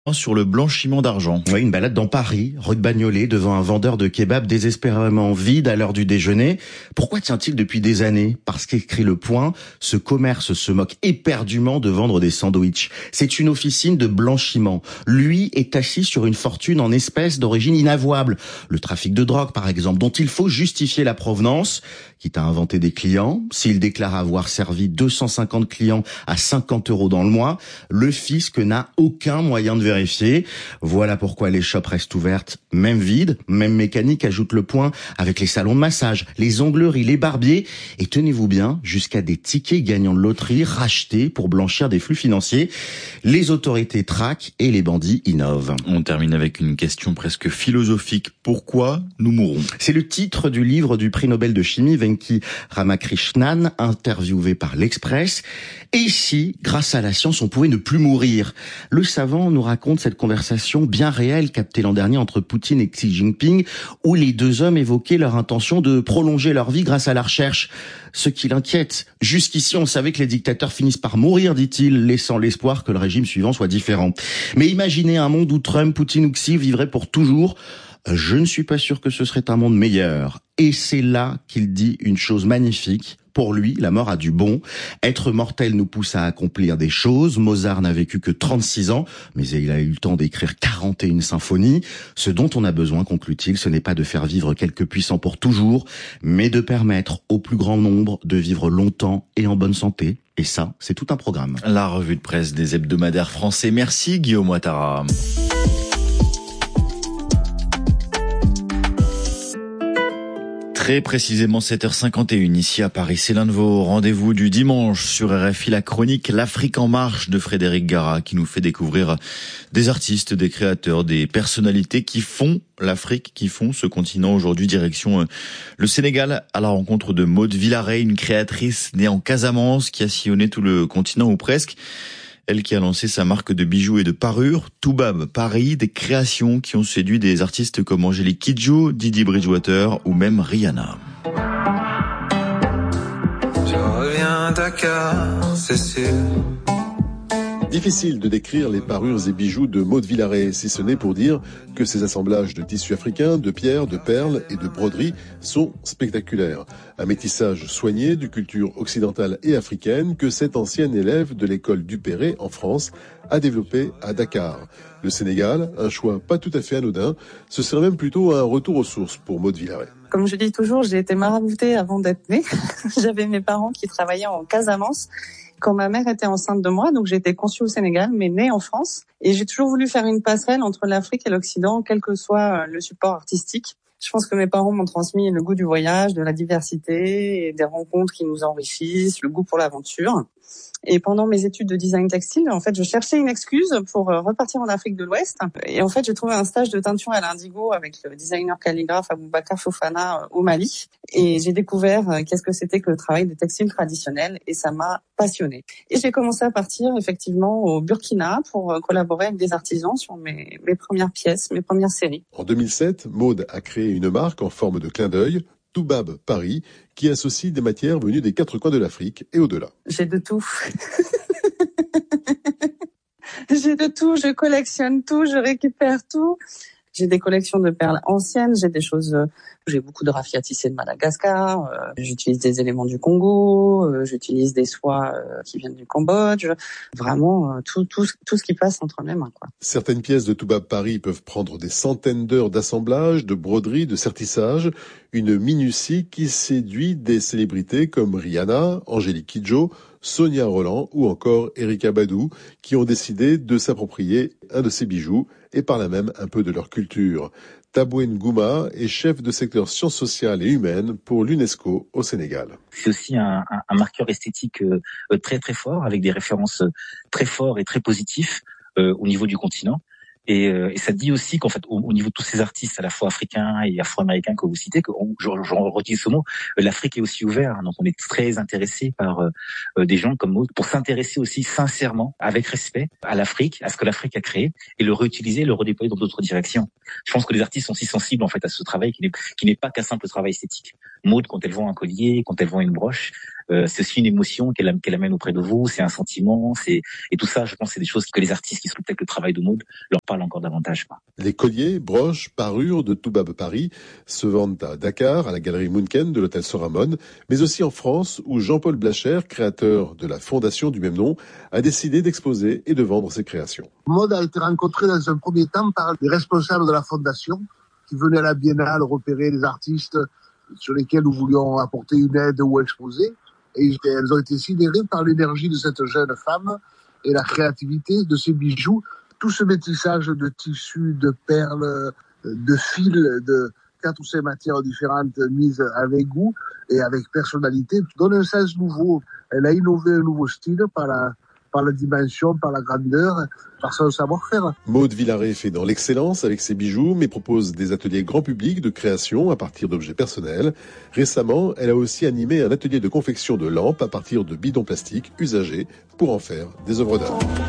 Sur le blanchiment d'argent. Oui, une balade dans Paris, rue de Bagnolet, devant un vendeur de kebab désespérément vide à l'heure du déjeuner. Pourquoi tient-il depuis des années? Parce qu'écrit Le Point, ce commerce se moque éperdument de vendre des sandwichs. C'est une officine de blanchiment. Lui est assis sur une fortune en espèces d'origine inavouable. Le trafic de drogue, par exemple, dont il faut justifier la provenance, quitte à inventer des clients. S'il déclare avoir servi 250 clients à 50 € dans le mois, le fisc n'a aucun moyen de vérifier. Voilà pourquoi les shops restent ouvertes, même vides, même mécanique, ajoute Le Point, avec les salons de massage, les ongleries, les barbiers, et tenez-vous bien, jusqu'à des tickets gagnants de loterie rachetés pour blanchir des flux financiers. Les autorités traquent et les bandits innovent. On termine avec une question presque philosophique. Pourquoi nous mourons? C'est le titre du livre du prix Nobel de chimie Venki Ramakrishnan, interviewé par l'Express. Et si, grâce à la science, on pouvait ne plus mourir? Le savant nous raconte cette conversation bien réelle captée l'an dernier entre Poutine et Xi Jinping, où les deux hommes évoquaient leur intention de prolonger leur vie grâce à la recherche. Ce qui l'inquiète. Jusqu'ici, on savait que les dictateurs finissent par mourir, dit-il, laissant l'espoir que le régime suivant soit différent. Mais imaginez un monde où Trump, Poutine ou Xi vivraient pour toujours. Je ne suis pas sûr que ce serait un monde meilleur. Et c'est là qu'il dit une chose magnifique. Pour lui, la mort a du bon. Être mortel nous pousse à accomplir des choses. Mozart n'a vécu que 36 ans, mais il a eu le temps d'écrire 41 symphonies. Ce dont on a besoin, conclut-il, ce n'est pas de faire vivre quelques puissants pour toujours, mais de permettre au plus grand nombre de vivre longtemps et en bonne santé. Et ça, c'est tout un programme. La revue de presse des hebdomadaires français. Merci Guillaume Ouattara. Très précisément 7h51 ici à Paris. C'est l'un de vos rendez-vous du dimanche sur RFI, la chronique L'Afrique en marche de Frédéric Gara, qui nous fait découvrir des artistes, des créateurs, des personnalités qui font l'Afrique, qui font ce continent. Aujourd'hui, direction le Sénégal, à la rencontre de Maud Villaret, une créatrice née en Casamance qui a sillonné tout le continent ou presque. Elle qui a lancé sa marque de bijoux et de parures, Toubab Paris, des créations qui ont séduit des artistes comme Angélique Kidjo, Didi Bridgewater ou même Rihanna. Je reviens à Dakar, c'est sûr. Difficile de décrire les parures et bijoux de Maud Villaret, si ce n'est pour dire que ces assemblages de tissus africains, de pierres, de perles et de broderies sont spectaculaires. Un métissage soigné de culture occidentale et africaine que cette ancienne élève de l'école Duperré en France a développé à Dakar. Le Sénégal, un choix pas tout à fait anodin, ce serait même plutôt un retour aux sources pour Maud Villaret. Comme je dis toujours, j'ai été maraboutée avant d'être née. J'avais mes parents qui travaillaient en Casamance quand ma mère était enceinte de moi, donc j'ai été conçue au Sénégal, mais née en France. Et j'ai toujours voulu faire une passerelle entre l'Afrique et l'Occident, quel que soit le support artistique. Je pense que mes parents m'ont transmis le goût du voyage, de la diversité, et des rencontres qui nous enrichissent, le goût pour l'aventure. Et pendant mes études de design textile, en fait, je cherchais une excuse pour repartir en Afrique de l'Ouest. Et en fait, j'ai trouvé un stage de teinture à l'indigo avec le designer calligraphe Aboubakar Fofana au Mali. Et j'ai découvert qu'est-ce que c'était que le travail de textile traditionnel. Et ça m'a passionnée. Et j'ai commencé à partir effectivement au Burkina pour collaborer avec des artisans sur mes premières pièces, mes premières séries. En 2007, Maud a créé une marque en forme de clin d'œil, Toubab Paris, qui associe des matières venues des quatre coins de l'Afrique et au-delà. J'ai de tout. J'ai de tout, je collectionne tout, je récupère tout. J'ai des collections de perles anciennes, j'ai des choses, j'ai beaucoup de raffia tissé de Madagascar, j'utilise des éléments du Congo, j'utilise des soies qui viennent du Cambodge, vraiment tout ce qui passe entre mes mains, quoi. Certaines pièces de Toubab Paris peuvent prendre des centaines d'heures d'assemblage, de broderie, de sertissage, une minutie qui séduit des célébrités comme Rihanna, Angélique Kidjo, Sonia Rolland ou encore Erykah Badu, qui ont décidé de s'approprier un de ces bijoux et par là même un peu de leur culture. Taboué Ngouma est chef de secteur sciences sociales et humaines pour l'UNESCO au Sénégal. C'est aussi un marqueur esthétique très très fort, avec des références très forts et très positifs au niveau du continent. Et ça dit aussi qu'en fait, au niveau de tous ces artistes, à la fois africains et afro-américains que vous citez, que j'en redis ce mot, l'Afrique est aussi ouverte. Donc, on est très intéressé par des gens comme Maud pour s'intéresser aussi sincèrement, avec respect, à l'Afrique, à ce que l'Afrique a créé, et le réutiliser, le redéployer dans d'autres directions. Je pense que les artistes sont si sensibles en fait à ce travail qui n'est pas qu'un simple travail esthétique. Maud, quand elle vend un collier, quand elle vend une broche, c'est aussi une émotion qu'elle amène auprès de vous, c'est un sentiment, et tout ça, je pense, c'est des choses que les artistes qui scrutent le travail de Maud leur parlent encore davantage. Les colliers, broches, parures de Toubab Paris se vendent à Dakar, à la galerie Munken de l'hôtel Soramon, mais aussi en France, où Jean-Paul Blacher, créateur de la fondation du même nom, a décidé d'exposer et de vendre ses créations. Maud a été rencontrée dans un premier temps par les responsables de la fondation qui venaient à la Biennale repérer les artistes sur lesquels nous voulions apporter une aide ou exposer. Et elles ont été sidérées par l'énergie de cette jeune femme et la créativité de ses bijoux. Tout ce métissage de tissus, de perles, de fils, de 4 ou 5 matières différentes mises avec goût et avec personnalité donne un sens nouveau. Elle a innové un nouveau style par la dimension, par la grandeur, par son savoir-faire. Maud Villaret fait dans l'excellence avec ses bijoux, mais propose des ateliers grand public de création à partir d'objets personnels. Récemment, elle a aussi animé un atelier de confection de lampes à partir de bidons plastiques usagés pour en faire des œuvres d'art.